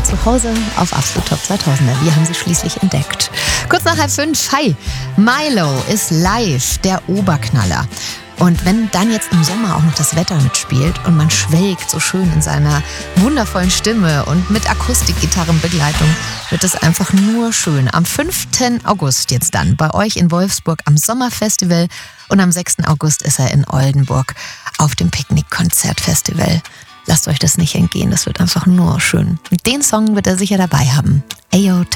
zu Hause auf Absolut Top 2000er. Wir haben sie schließlich entdeckt. Kurz nach 4:30. Hi, Milo ist live, der Oberknaller. Und wenn dann jetzt im Sommer auch noch das Wetter mitspielt und man schwelgt so schön in seiner wundervollen Stimme und mit Akustikgitarrenbegleitung, wird es einfach nur schön. Am 5. August jetzt dann bei euch in Wolfsburg am Sommerfestival und am 6. August ist er in Oldenburg auf dem Picknick-Konzertfestival. Lasst euch das nicht entgehen, das wird einfach nur schön. Den Song wird er sicher dabei haben. Ayo